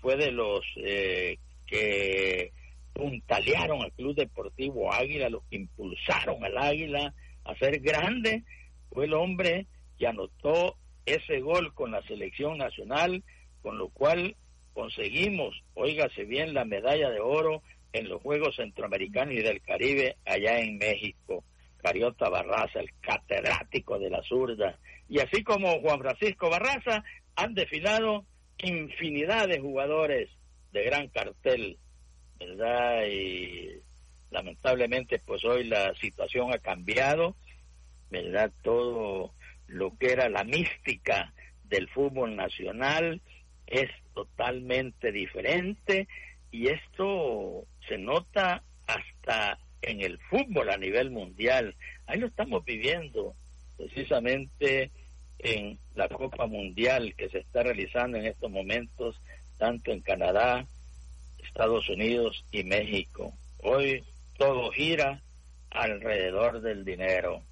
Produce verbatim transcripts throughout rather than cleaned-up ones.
fue de los eh, que puntalearon al Club Deportivo Águila, los que impulsaron al Águila a ser grande, fue el hombre que anotó ese gol con la selección nacional, con lo cual conseguimos, óigase bien, la medalla de oro en los Juegos Centroamericanos y del Caribe allá en México. Carioca Barraza, el catedrático de la zurda, y así como Juan Francisco Barraza, han desfilado infinidad de jugadores de gran cartel, ¿verdad? Y lamentablemente pues hoy la situación ha cambiado, ¿verdad? Todo lo que era la mística del fútbol nacional es totalmente diferente, y esto se nota hasta en el fútbol a nivel mundial. Ahí lo estamos viviendo precisamente en la Copa Mundial que se está realizando en estos momentos, tanto en Canadá, Estados Unidos y México. Hoy todo gira alrededor del dinero,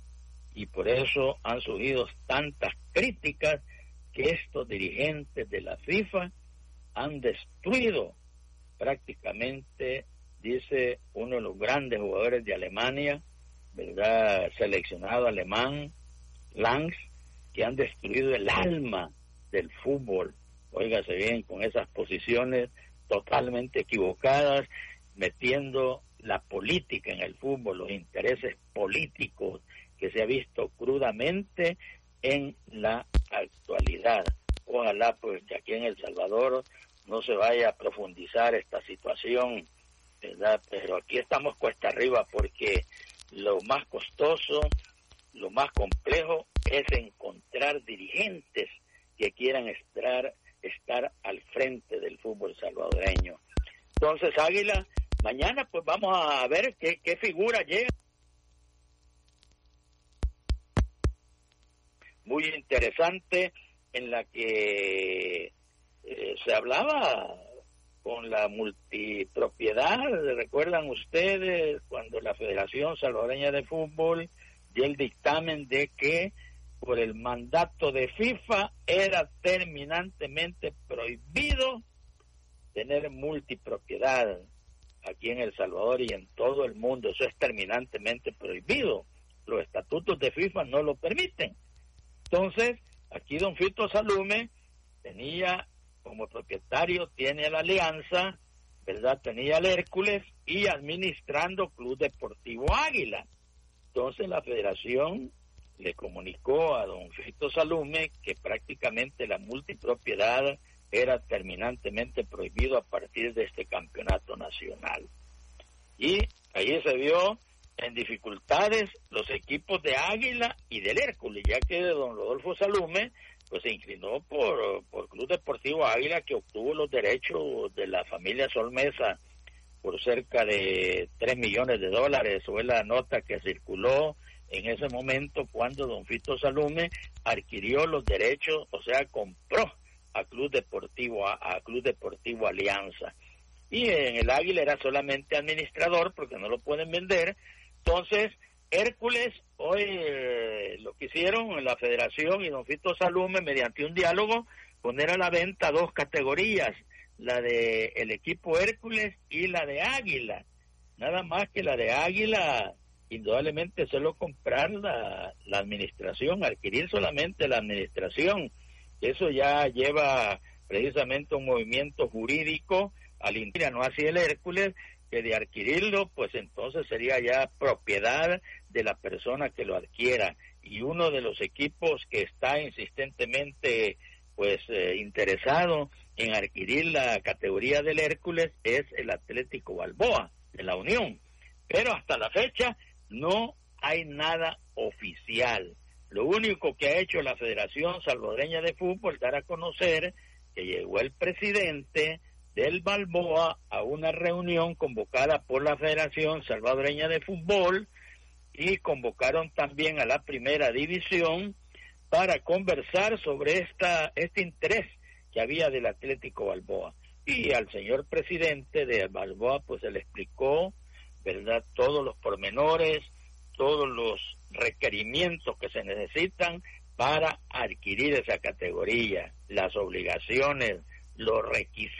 y por eso han surgido tantas críticas que estos dirigentes de la FIFA han destruido prácticamente, dice uno de los grandes jugadores de Alemania, ¿verdad? Seleccionado alemán, Lanz, que han destruido el alma del fútbol. Óigase bien, con esas posiciones totalmente equivocadas, metiendo la política en el fútbol, los intereses políticos que se ha visto crudamente en la actualidad. Ojalá pues que aquí en El Salvador no se vaya a profundizar esta situación, ¿verdad? Pero aquí estamos cuesta arriba, porque lo más costoso, lo más complejo es encontrar dirigentes que quieran estar, estar al frente del fútbol salvadoreño. Entonces, Águila, mañana pues vamos a ver qué, qué figura llega. Muy interesante, en la que eh, se hablaba con la multipropiedad. ¿Recuerdan ustedes cuando la Federación Salvadoreña de Fútbol dio el dictamen de que por el mandato de FIFA era terminantemente prohibido tener multipropiedad aquí en El Salvador y en todo el mundo? Eso es terminantemente prohibido. Los estatutos de FIFA no lo permiten. Entonces, aquí don Fito Salume tenía como propietario, tiene la Alianza, ¿verdad? Tenía el Hércules y administrando Club Deportivo Águila. Entonces la federación le comunicó a don Fito Salume que prácticamente la multipropiedad era terminantemente prohibido a partir de este campeonato nacional. Y ahí se vio en dificultades los equipos de Águila y del Hércules, ya que don Rodolfo Salume pues se inclinó por, por Club Deportivo Águila, que obtuvo los derechos de la familia Solmesa por cerca de tres millones de dólares. Fue la nota que circuló en ese momento cuando don Fito Salume adquirió los derechos, o sea, compró a Club Deportivo, a, a Club Deportivo Alianza. Y en el Águila era solamente administrador porque no lo pueden vender. Entonces, Hércules, hoy eh, lo que hicieron en la federación y don Fito Salume, mediante un diálogo, poner a la venta dos categorías, la de el equipo Hércules y la de Águila. Nada más que la de Águila, indudablemente solo comprar la, la administración, adquirir solamente la administración. Eso ya lleva precisamente un movimiento jurídico al interior, no así el Hércules, que de adquirirlo, pues entonces sería ya propiedad de la persona que lo adquiera. Y uno de los equipos que está insistentemente pues eh, interesado en adquirir la categoría del Hércules es el Atlético Balboa de la Unión. Pero hasta la fecha no hay nada oficial. Lo único que ha hecho la Federación Salvadoreña de Fútbol es dar a conocer que llegó el presidente del Balboa a una reunión convocada por la Federación Salvadoreña de Fútbol, y convocaron también a la primera división para conversar sobre esta este interés que había del Atlético Balboa. Y al señor presidente de Balboa pues se le explicó, ¿verdad?, todos los pormenores, todos los requerimientos que se necesitan para adquirir esa categoría, las obligaciones, los requisitos